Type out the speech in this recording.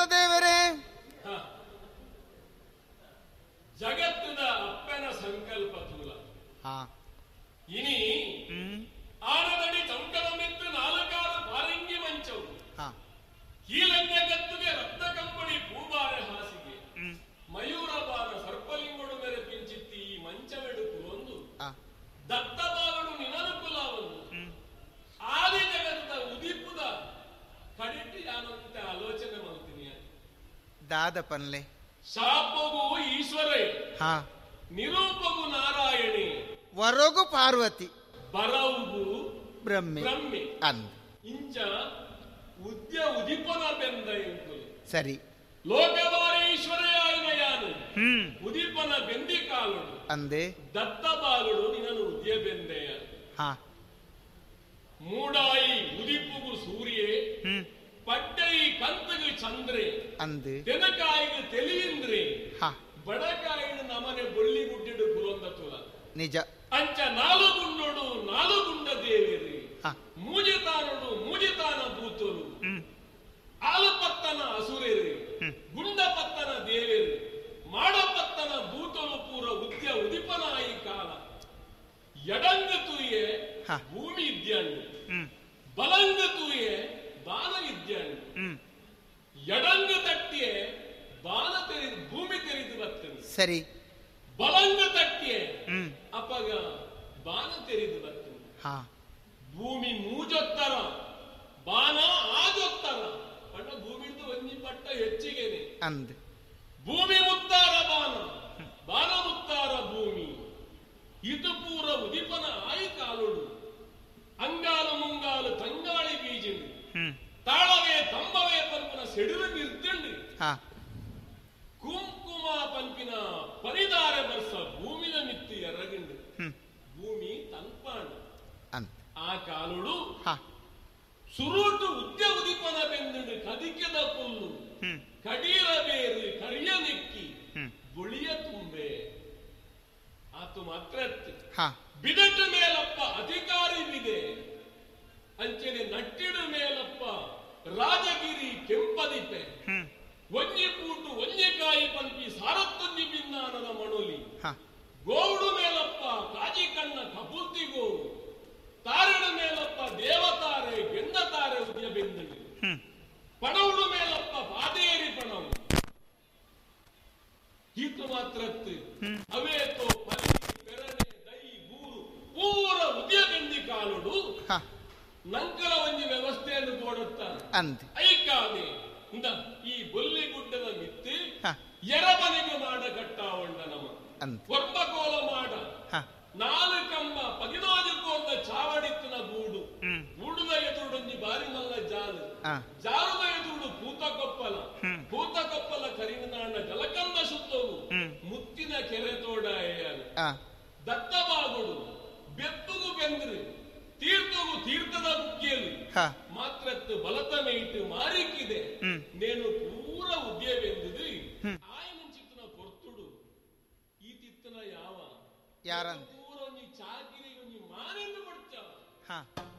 ದೇವರೇ. ಜಗತ್ತದ ಅಪ್ಪನ ಸಂಕಲ್ಪ ತೂಲ ಇನಿ ಆರದಡಿ ಚೌಕಲಮಿತ್ತು ನಾಲ್ಕಾರು ಪಾರಂಗಿ ಮಂಚವು ಕೀಲನ್ಯ ಗತ್ತುಗೆ ರಕ್ತ ಕಂಪನಿ ಪೂಬಾರೆ ಹಾಸಿಗೆ ಮಯೂರ ಬಾರ ಸರ್ಪಲಿಂಗೋಡು ಮೇಲೆ ಪಿಂಚಿತ್ತಿ ಈ ಮಂಚವೆಡುಕು ಒಂದು ದತ್ತಬಾಲನು ನಿನನುಕುಲ ಒಂದು ಆದಿ ಜಗತ್ತ ಉದಿಪುದ ಕಡಿಟಿ ಯಾನಂತೆ ಆಲೋಚನೆ ಮಾಡ್ತೀನಿ ದಾದ ಪನ್ಲೆ ಶಾಪಗು ಈಶ್ವರೇ ನಿರೂಪಗು ನಾರಾಯಣಿ ವರಗು ಪಾರ್ವತಿ ಬರವುಗು ಬ್ರಹ್ಮೆ ಅಂದ್ ಇಂಚ ಉದಿಪನ ಬೆಂದ ಎಂಕು ಸರಿ ಲೋಕವಾರಿ ಈಶ್ವರಯಾಯಿನ ಯಾನು ಉದಿಪನ ಬೆಂದಿ ಕಾಲುಡು ಅಂದೆ ದತ್ತ ಬಾಲುಡು ನಿನ್ನನು ಉದ್ಯ ಬೆಂದೆಯ ಮೂಡಾಯಿ ಉದಿಪುಗು ಸೂರ್ಯೇ ಪಟ್ಟೈ ಕಂತಗು ಚಂದ್ರೆ ಅಂದೆ ತೆನಕಾಯಿಗು ತೆಲಿಯಿಂದ್ರೆ ಬಡಕಾಯಿನ ನಮನೆ ಬೊಳ್ಳಿ ಗುಡ್ಡಿಡು ಕುಲೊಂದ ತುಲ ನಿಜ ಅಂಚ ನಾಲುಗುಂಡೋಡು ನಾಲುಗುಂಡ ದೇವಿರಿ ಮೂಜಿತಾನೋಡು ಮೂಜಿತಾನ ಭೂತರು ಆಲಪತ್ತನ ಅಸುರೇರಿ ಗುಂಡಪತ್ತನ ದೇವೇರಿ ಮಾಡಪತ್ತನ ಭೂತಲು ಪೂರ ಉದಿಪನಾಯಿ ಕಾಲ ಎಡಂಗ ತೂಯೆ ಭೂಮಿ ಇದ್ಯಾಣ್ಣು ಬಲಂಗ ತೂಯೆ ಬಾನ ಇದ್ಯಾಣ್ಣು ಎಡಂಗ ತಟ್ಟಿಯೇ ಬಾನ ತೆರೆದು ಭೂಮಿ ತೆರೆದು ಬರ್ತದೆ ಸರಿ ಬಲಂಗ ತಟ್ಟಿಯೇ ಅಪಗ ಬಾನ ತೆರೆದು ಬರ್ತದೆ ಭೂಮಿ ಮೂಜೊತ್ತರ ಬಾನ ಆಜೊತ್ತರ ಪಟ್ಟ ಭೂಮಿದು ಒಂದಿ ಪಟ್ಟ ಹೆಚ್ಚಿಗೆನೆ ಅಂದ್ ಭೂಮಿ ಮುತ್ತಾರ ಬಾನ ಮುತ್ತಾರ ಭೂಮಿ ಇದು ಪೂರ ಉದಿಪನ ಆಯಿ ಕಾಲುಡು ಅಂಗಾಲು ಮುಂಗಾಲು ತಂಗಾಳಿ ಬೀಜಂಡು ತಾಳವೇ ತಂಬವೇ ಪಂಪಿನ ಸೆಡಿಲು ನಿರ್ದಂಡು ಕುಂಕುಮ ಪಂಪಿನ ಪರಿದಾರೆ ಬರ್ಸ ಭೂಮಿನ ನಿತ್ತಿ ಎರಗಂಡು ಭೂಮಿ ತನ್ಪಾಂಡು ಆ ಕಾಲುಡು ಸುರುಟು ಉದ್ಯವುದಿಪನ ಬೆಂದು ಕದಿಕೆದ ಪುಲ್ಲು ಕಡೀರ ಬೇರು ಕರಿಯ ನೆಕ್ಕಿ ಬುಳಿಯ ತುಂಬೆ ಆತು ಮಾತ್ರ ಬಿದಟ ಮೇಲಪ್ಪ ಅಧಿಕಾರಿ ಬಿದೆ ಅಂಚನೆ ನಟ್ಟಿಡು ಮೇಲಪ್ಪ ರಾಜಗಿರಿ ಕೆಂಪದಿಪೆ ಒಂಜಿ ಪೂಟು ಒಂಜೆಕಾಯಿ ಪಂಪಿ ಸಾರತ್ತೊಂಜಿ ಬಿನ್ನಾನದ ಮಣೋಲಿ ಗೋವುಡು ಮೇಲಪ್ಪ ಕಾಜಿ ಕಣ್ಣ ಕಪೂರ್ತಿಗೋ ತಾರಡು ಮೇಲಪ್ಪ ದೇವತಾರೆ ಗೆಂದತಾರೆ ಉದ್ಯ ಬೆಂದಳು ಪಣವುಡು ಮೇಲಪ್ಪ ಪಾದೇರಿ ಪಣವು ಹೀತು ಮಾತ್ರತ್ತು ಅವೇತೋ ಪಲಿ ಪೆರಣೆ ದೈ ಗೂರು ಪೂರ ಉದ್ಯ ಬೆಂದಿ ಕಾಲುಡು ನಂಕಲ ಒಂಜಿ ವ್ಯವಸ್ಥೆಯನ್ನು ಕೊಡುತ್ತಾರೆ ಐಕಾನೆ ಈ ಬೊಲ್ಲಿ ಗುಡ್ಡದ ಮಿತ್ತಿ ಎರಬನಿಗೆ ಮಾಡ ಕಟ್ಟಾವಂಡ ನಮ ಕೊರ್ಬಕೋಲ ಮಾಡ ನಾಲು ಕಂಬ ಪಗಿನೋಜಕ್ಕೊಂದ ಚಾವಡಿತ್ತಿನ ಗೂಡು ಗೂಡುದ ಎದುರುಡೊಂಜಿ ಬಾರಿ ಮಲ್ಲ ಜಾಲು ಜಾಲದ ಎದುರುಡು ಪೂತಕೊಪ್ಪಲ ಕರಿನಾಡ ಜಲಕಂದ ಸುತ್ತವು ಮುತ್ತಿನ ಕೆರೆ ತೋಡ ದತ್ತಬಾಗುಡು ಬೆತ್ತುಗು ಬೆಂದ್ರೆ ತೀರ್ಥವು ತೀರ್ಥದ ಮುಖ್ಯಲು ಮಾತ್ರತ್ತು ಬಲತನ ಇಟ್ಟು ಮಾರಿಕ್ಕಿದೆ ನೇನು ಪೂರ ಉದ್ಯ ಬೆಂದಿದ್ದು ಆಯನ ಚಿತ್ತನ ಕೊರ್ತುಡು ಈ ತಿತ್ತನ ಯಾವ ಯಾರಂತ